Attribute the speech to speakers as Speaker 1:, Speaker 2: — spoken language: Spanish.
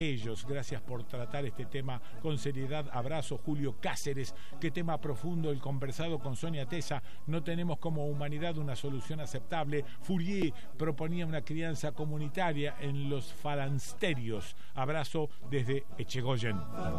Speaker 1: ellos, gracias por tratar este tema con seriedad. Abrazo, Julio Cáceres. Qué tema profundo el conversado con Sonia Tesa. No tenemos como humanidad una solución aceptable. Fourier proponía una crianza comunitaria en los falansterios. Abrazo desde Echegoyen.